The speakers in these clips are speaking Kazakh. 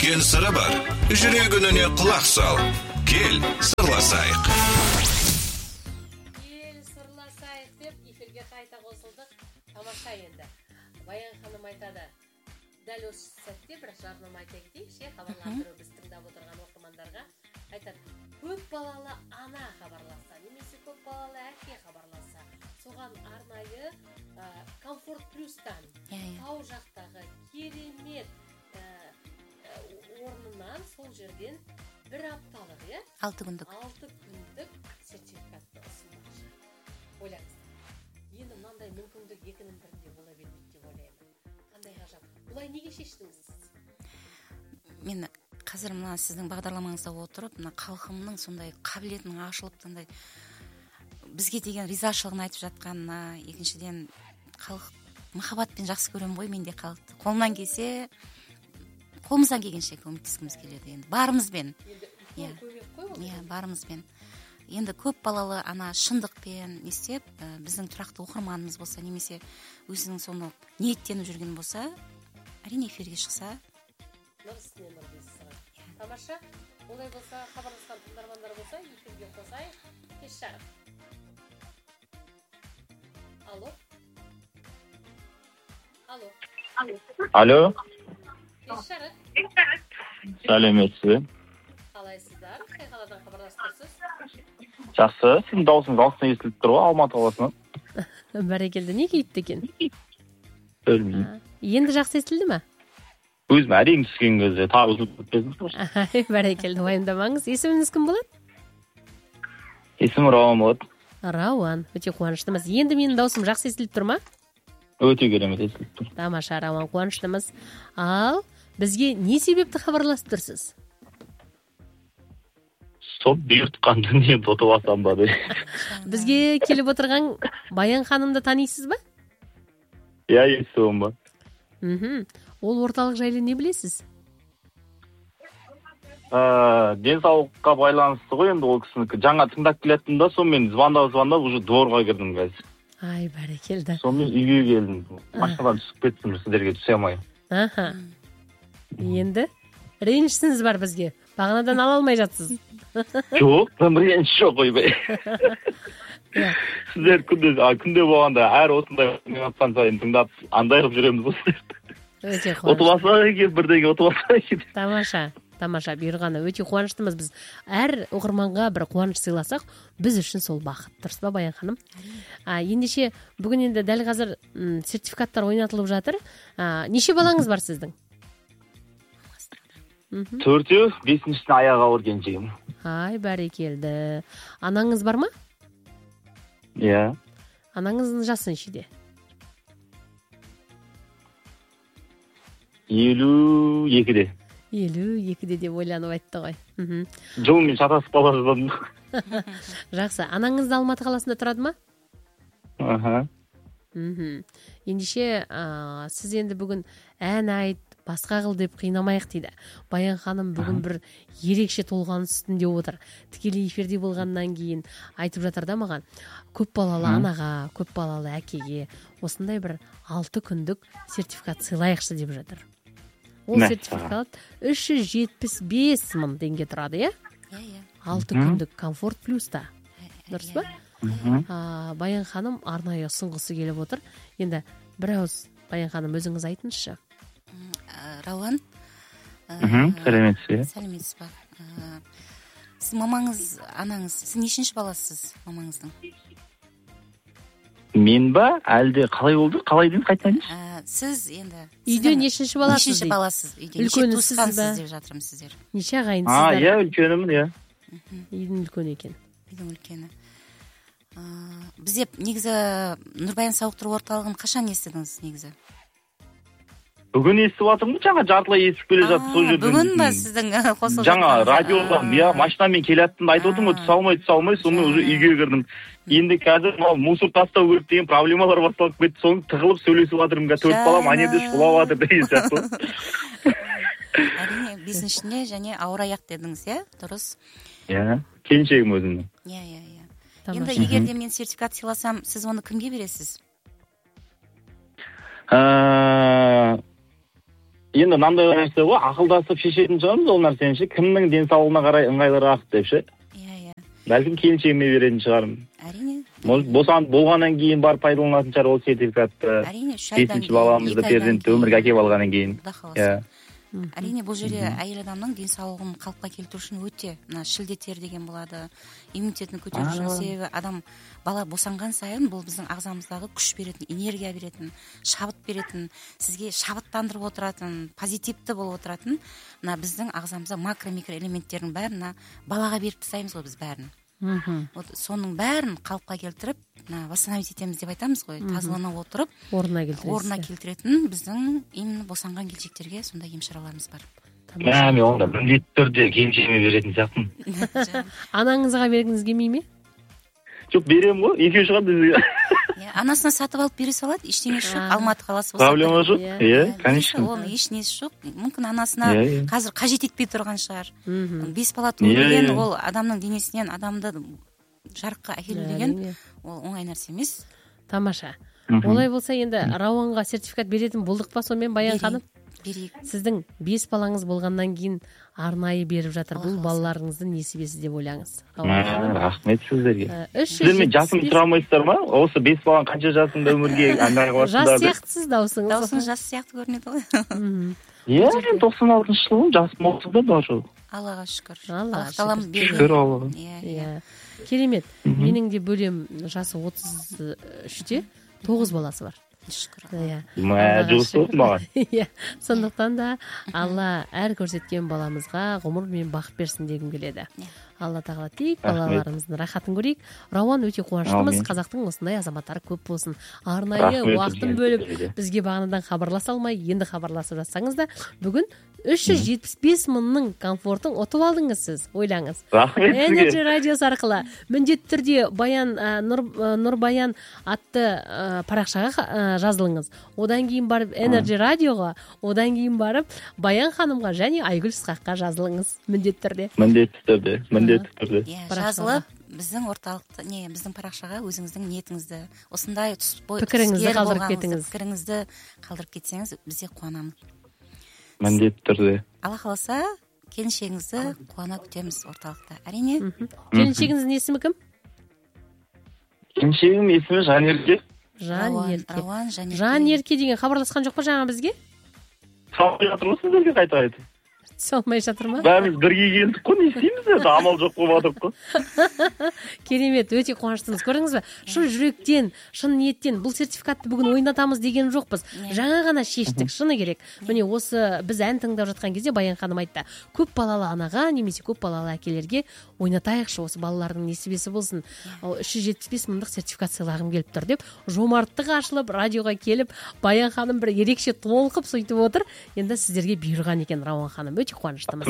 білмеген сыры бар. Жүрегіне құлақ сал. Кел, сырласайық. Кел, сырласайық деп эфирге қайта қосылдық. Тамаша енді. Баян ханым айтады. Дәл осы сәтте бір жарнама айта кетейікші, хабарландыру біз тыңдап отырған оқырмандарға. Айтады, көп балалы ана хабарласа, немесе көп балалы әке хабарласа, соған арнайы комфорт плюстан тау жақтағы керемет орнынан сол жерден бір апталық, 6 күндік сертификатты ұсынбақшы. Ойлаңыз. Енді мынандай мүмкіндік екінің бірінде бола бермейді деп ойлаймын. Қандай ғажап. Бұлай неге шештіңіз сіз? Мен қазір мына сіздің бағдарламаңызда отырып, мына халқымның сондай қабілетінің ашылып таңдай бізге деген ризашылығын айтып жатқанына, екіншіден халық махаббатпен жақсы көремін ғой мен де халықты. Қолымыздан келгенше көмектескіміз келеді енді. Барымызбен. Барымызбен. Енді көп балалы ана шындықпен не істеп, біздің тұрақты оқырманымыз болса, немесе өзінің соны ниеттеніп жүрген болса, әрине эфирге шықса. Тамаша, олай болса, хабарласқан тыңдармандар болса, эфирге қосайық. Кеш жарық. Алло. Кеш жарық. Сәлеметсіз. Қалайсыздар? Қай қаладан хабарласып тұрсыз? Жақсы, сіздің даусыңыз алыстан естіліп тұр ғой, Алматы қаласынан. Бәрекелді, не кейіпті екен? Білмеймін. Енді жақсы естілді ме? Өзім әрең түскен кезде тағы үзіліп кетпесін. Бәрекелді, уайымдамаңыз. Есіміңіз кім болады? Есімім Рауан болады. Рауан, өте қуаныштымыз. Енді менің даусым жақсы естіліп тұр ма? Өте керемет естіліп тұр. Тамаша, Рауан, қуаныштымыз. Ал, бізге не себепті хабарласып тұрсыз? Сол бұйыртқан дүние ұтып алсам ба деп. Бізге келіп отырған Баян ханымды танисыз ба? Иә, естуім ба. Ол орталық жайлы не білесіз? Денсаулыққа байланысты ғой, енді ол кісінікі жаңа тыңдап келеттім да, сонымен звондап уже дворға кірдім қазір. Ай, бәрекелді. Сонымен үйге келдім. Машинадан түсіп кеттім, сіздерге түсе алмай. Енді ренішсіңіз бар бізге. Бағанадан ала алмай жатсыз. Жоқ, реніш жоқ ойбай. Сіздер күнде болғанда әр осындай атқан сайын тыңдап, андай қып жүреміз ғой. Өте қуанышты. Ұтыласа екен, бірдеңе ұтыласа екен. Тамаша, бұйырғаны өте қуаныштымыз біз. Әр оқырманға бір қуаныш сыйласақ, біз үшін сол бақыт. Дұрыс па, Баян ханым? Ендеше бүгін енді дәл қазір сертификаттар ойнатылып жатыр. Неше балаңыз бар сіздің? 4-еу, 5-шісіне аяғы ауыр келіншегім. Ай, бәрекелді. Анаңыз бар ма? Иә. Анаңыздың жасы нешеде? 52-де. 52-де деп ойланып айтты ғой. Жылмен шатасып қала жаздадым. Жақсы. Анаңыз Алматы қаласында тұрады ма? Ендеше сіз енді бүгін ән айт, басқа қыл деп қинамайық дейді. Баян ханым бүгін бір ерекше толғаныс үстінде отыр. Тікелей эфирде болғаннан кейін айтып жатыр да маған. Көп балалы анаға, көп балалы әкеге осындай бір 6 күндік сертификат сыйлайықшы деп жатыр. Ол сертификат 375 мың теңге тұрады, иә? 6 күндік комфорт плюста. Дұрыс па? Баян ханым арнайы ұсынғысы келіп отыр. Енді бір ауыз Баян ханым өзіңіз айтыңызшы. Рауан. Сәлеметсіз ба? Сіз мамаңыз, анаңыз, сіз нешінші баласыз мамаңыздың? Мен ба? Әлде қалай болды? Қалай дейін қайтайыншы? Сіз енді үйде нешінші баласыз? Нешінші баласыз? Үйде үлкені сіз ба? деп жатырмыз сіздер. Неше ағайындысыздар? Иә, үлкенімін, иә. Үйдің үлкені екен. Үйдің үлкені. Бізде негізі Нұрбаян сауықтыру орталығын қашан естідіңіз негізі? Бүгін естіп жатырмын, жаңа жартылай естіп келе жатыр сол жерден. Бүгін ба сіздің қосылып жаңа радиодан, машинамен келаттым, айтып отырмын, түсе алмай, сонымен уже үйге кірдім. Енді қазір мусор тастау керек деген проблемалар басталып кетті, соны тығылып сөйлесіп жатырмын. 4 балам анеде шулап жатыр деген сияқты. Әрине, бизнесінде және ауыр аяқ дедіңіз, иә? Дұрыс. Иә, келіншегім өзімнің. Иә. Енді егер де мен сертификат сыйласам, сіз оны кімге бересіз? енді мынандай нәрсе ғой, ақылдасып шешетін шығармыз ол нәрсені ше, кімнің денсаулығына қарай ыңғайлырақ деп ше. Иә. Бәлкім келіншегіме беретін шығармын. Әрине. Босанып болғаннан кейін барып пайдаланатын шығар ол сертификатты. Әрине, 3 айдан кейін, 5-ші баламызды перзентті өмірге әкеліп алғаннан кейін. Иә. Әрине, бұл жерде әйел адамның денсаулығын қалыпқа келтіру үшін өте мына шілдетер деген болады, иммунитетін көтеру үшін. Себебі адам бала босанған сайын бұл біздің ағзамыздағы күш беретін, энергия беретін, шабыт беретін, сізге шабыттандырып отыратын, позитивті болып отыратын мына біздің ағзамызда макро микро элементтердің бәрін балаға беріп тастаймыз ғой біз бәрін. Вот соның бәрін қалыпқа келтіріп, восстановить етеміз деп айтамыз ғой, тазалана отырып, орнына келтіретін біздің именно босанған келіншектерге сондай ем шараларымыз бар. Мен онда міндетті түрде келіншегіме беретін сияқтымын. Анаңызға бергіңіз келмей ме? Жоқ, беремін ғой, екеу шығады бізге. Анасына сатып алып бере салады, ештеңесі жоқ. Алматы қаласы болса. Проблема жоқ. Иә, конечно. Оның ешнесі жоқ. Мүмкін анасына қазір қажет етпей тұрған шығар. 5 бала туу деген ол адамның денесінен адамды жарыққа әкелу деген ол оңай нәрсе емес. Тамаша. Олай болса енді Рауанға сертификат беретін болдық па сонымен, Баян ханым? Берейік. Сіздің 5 балаңыз болғаннан кейін арнайы беріп жатыр. Бұл балаларыңыздың несібесі деп ойлаңыз. Рахмет сіздерге. Сіздермен жасым сұрамайсыздар ма? Осы 5 балаң қанша жасында өмірге әңгіме қыласыңдар? Жас сияқтысыз даусыңыз. Даусыңыз жас сияқты көрінеді ғой. Иә, мен 96-шы жылым, жасым 30-да бар. Аллаға шүкір. Шүкір Аллаға. Иә. Керемет. Менің де бөлем жасы 33-те, 9 баласы бар. Иә, сондықтан да Алла әр көрсеткен баламызға ғұмыр мен бақыт берсін дегім келеді. Алла тағала тек балаларымыздың рахатын көрейік. Рауан, өте қуаныштымыз. Қазақтың осындай азаматтары көп болсын. Арнайы уақытын бөліп бізге бағанадан хабарласа алмай, енді хабарласып жатсаңыз да, бүгін 375 мыңның комфортын ұтып алдыңыз сіз. Ойлаңыз. Рахмет сізге. Energy радиосы арқылы міндетті түрде Баян Нұрбаян атты парақшаға жазылыңыз. Одан кейін барып Energy радиоға, одан кейін барып Баян ханымға және Айгүл Ысқаққа жазылыңыз. Міндетті түрде. Жазылып, біздің орталықты, біздің парақшаға өзіңіздің ниетіңізді, осындай пікіріңізді қалдырып кетсеңіз, бізде қуанамыз. Міндетті түрде. Алла қаласа, келіншегіңізді қуана күтеміз орталықта. Әрине. Келіншегіңіздің есімі кім? Келіншегім есімі Жанерке. Жанерке деген хабарласқан жоқ па жаңа бізге? Салмай жатыр ма сіздерге қайта-қайта? Салмай жатыр ма? Бәріміз бірге келдік қой, не істейміз енді, амал жоқ болып жатыр қой. Керемет, өте қуаныштымыз. Көрдіңіз бе? Шын жүректен, шын ниеттен бұл сертификатты бүгін ойнатамыз деген жоқпыз. Жаңа ғана шештік, шыны керек. Міне осы біз ән тыңдап жатқан кезде Баян ханым айтты, көп балалы анаға немесе көп балалы әкелерге ойнатайықшы, осы балалардың несібесі болсын. 375 мыңдық сертификат сыйлағым келіп тұр деп, жомарттығы ашылып, радиоға келіп, Баян ханым бір ерекше толқып сөйтіп отыр. Енді сіздерге бұйырған екен Рауан ханым. Өте қуаныштымыз.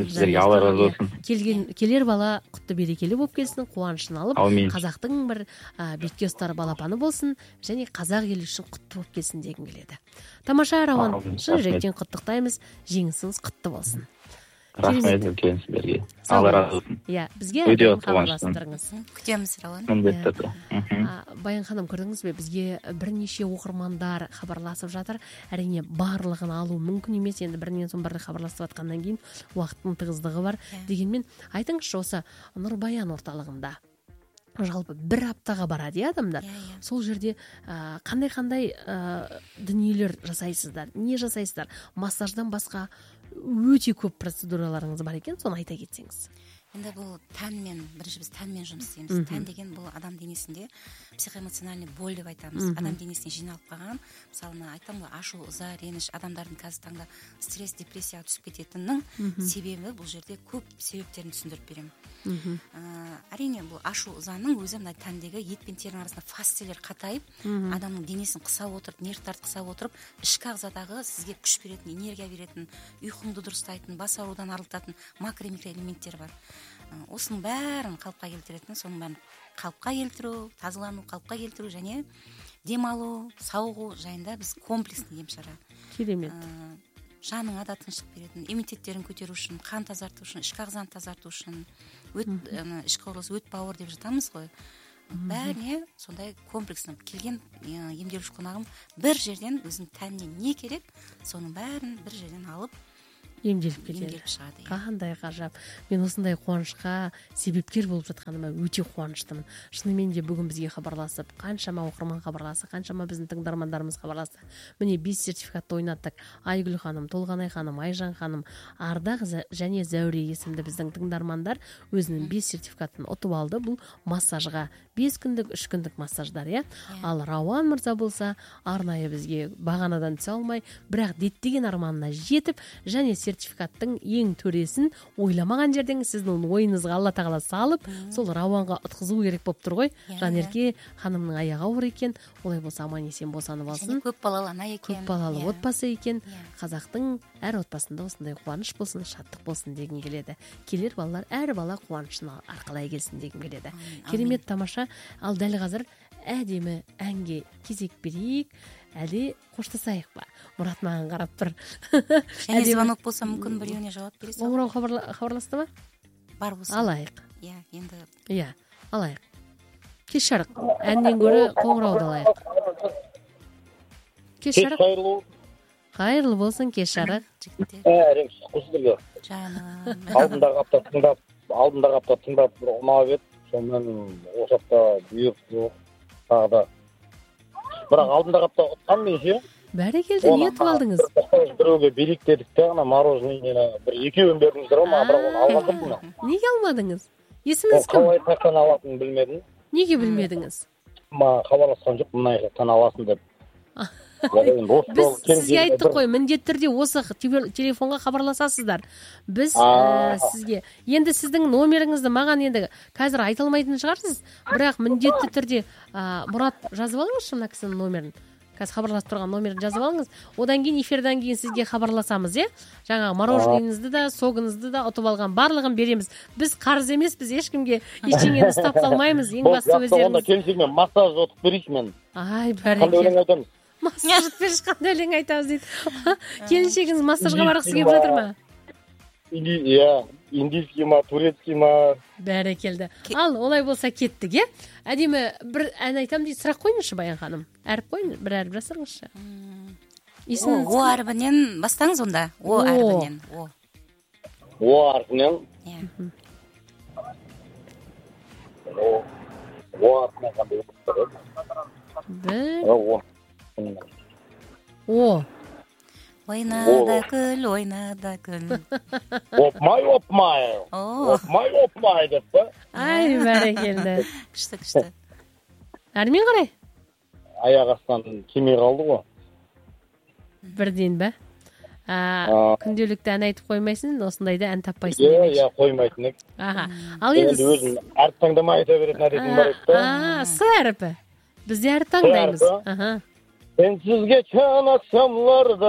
Келер бала құтты берекелі болып келсін, қуанышын алып, қазақтың бір бетке ұстар балапаны болсын, және қазақ елі үшін құтты болып келсін дегім келеді. Тамаша Рауан, шын жүректен құттықтаймыз, жеңісіңіз құтты болсын. Рахмет үлкен сіздерге. Алла разы болсын. Иә, бізге хабарластырыңыз. Күтеміз, Рауан. Міндетті түрде. Баян ханым, көрдіңіз бе, бізге бірнеше оқырмандар хабарласып жатыр. Әрине барлығын алу мүмкін емес, енді бірінен соң бірі хабарласып жатқаннан кейін уақыттың тығыздығы бар. Дегенмен айтыңызшы, осы Нұрбаян орталығында жалпы бір аптаға барады адамдар. Сол жерде қандай дүниелер жасайсыздар, не жасайсыздар? Массаждан басқа өте көп процедураларыңыз бар екен, соны айта кетсеңіз. Енді бұл бірінші біз тәнмен жұмыс істейміз. Тән деген бұл адам денесінде психоэмоциональный боль деп айтамыз. Адам денесіне жиналып қалған, мысалы айтамын ғой, ашу, ыза, реніш, адамдардың қазір таңда стресс, депрессияға түсіп кететіннің себебі бұл жерде көп себептерін түсіндіріп беремін. Әрине бұл ашу, ызаның өзі мына тәндегі ет пен терінің арасында фасциялар қатайып, адамның денесін қыса отырып, нервтарды қыса отырып, ішкі ағзадағы сізге күш беретін, энергия беретін, ұйқыңды дұрыстайтын, бас аурудан арылтатын макро микро элементтер бар. Осының бәрін қалыпқа келтіретін, соның бәрін қалыпқа келтіру, тазалану, қалыпқа келтіру және демалу, сауығу жайында біз комплексный ем-шара. Керемет. Жаныңа да тыныштық беретін, иммунитеттерін көтеру үшін, қан тазарту үшін, ішкі ағзаны тазарту үшін, ішкі құрылыс, өт бауыр деп жатамыз ғой. бәріне сондай комплексно келген емделуші қонағым бір жерден өзінің тәніне не керек соның бәрін бір жерден алып емделіп кетеді. емделіп шығады. Қандай ғажап. Мен осындай қуанышқа себепкер болып жатқаныма өте қуаныштымын. Шынымен де бүгін бізге хабарласып, қаншама оқырман хабарласты, қаншама біздің тыңдармандарымыз хабарласты. Міне 5 сертификатты ойнаттық. Айгүл ханым, Толғанай ханым, Айжан ханым, Ардақ және Зәуре есімді біздің тыңдармандар өзінің 5 сертификатын ұтып алды. Бұл массажға 5 күндік, 3 күндік массаждар, иә. Ал Рауан мырза болса, арнайы бізге бағанадан түсе алмай, бірақ деттеген арманына жетіп, және сертификаттың ең төресін ойламаған жерден сіздің ойыңызға Алла тағала салып, сол Рауанға ұтқызу керек болып тұр ғой. Жанерке ханымның аяғы ауыр екен, олай болса аман есен босанып алсын. Және көп балалы ана екен. Көп балалы отбасы екен. Қазақтың әр отбасында осындай қуаныш болсын, шаттық болсын деген келеді. Келер балалар әр бала қуанышын арқалай келсін деген келеді. Керемет, тамаша. Ал дәл қазір әдемі әнге кезек берейік. Әлде қоштасайық ба? Мұрат маған қарап тұр. Және звонок болса мүмкін біреуіне жауап бересіз. Қоңырау хабарласты ма? Бар болса. Алайық. Иә, енді. Иә, алайық. Кеш жарық. Әннен гөрі қоңырауды алайық. Кеш жарық. Қайырлы болсын, кеш жарық. Жігіттер. Жаным. Алдындағы апта тыңдап бір ұнап еді. Сонымен осы апта бұйырып жоқ. Тағы да. Бірақ алдындағы апта ұтқан мен ше. Бәрекелді, не ұтып алдыңыз? Біреуге билік дедік те, ана мороженый бір екеуін бердіңіздер ма, бірақ оны алғандым бұны. Неге алмадыңыз? Есіміңіз кім? Қалай қақтан алатынын білмедім. Неге білмедіңіз? Маған хабарласқан жоқ, мына жақтан аласың деп. Біз сізге айттық қой, міндетті түрде осы телефонға хабарласасыздар. Біз сізге енді сіздің номеріңізді маған енді қазір айта алмайтын шығарсыз, бірақ міндетті түрде Мұрат жазып алыңызшы мына кісінің номерін. Қазір хабарласып тұрған номерін жазып алыңыз. Одан кейін эфирден кейін сізге хабарласамыз, иә? Жаңағы мороженыңызды да, согыңызды да ұтып алған барлығын береміз. Біз қарыз емес, біз ешкімге ештеңені ұстап қалмаймыз. Ең басты өздеріңіз. Онда келіншегімен массаж ұтып берейік мен. Ай, қандай өлең айтамыз? Массаж ұтып беріш қандай өлең айтамыз дейді. Келіншегіңіз массажға барғысы келіп жатыр ма? Иә, индийский ма, турецкий ма. Бәрекелді. Ал, олай болса кеттік, е? Әдемі бір ән айтам дейді, сұрақ қойыңызшы Баян ханым. Әріп қойын, бір әріп жасырыңызшы. О әрбінен бастаңыз онда. О әрбінен. О әрбінен? Иә. О әрбінен қандай өтіп бір. О. Ойнада күл, ойнада күл. Опмай деп па? Ай, бәрекелді. Күшті. Әрмен қарай? Аяқ астан кемей қалды ғой. Бірден бә? Күнделікті ән айтып қоймайсың, осындайда ән таппайсың демекші. Иә, қоймайтын ек. Ал енді өзім әріп таңдамай айта беретін әдетім бар еді. С әріпі. Бізде әріп таңдаймыз. Сен сізге чанасамларда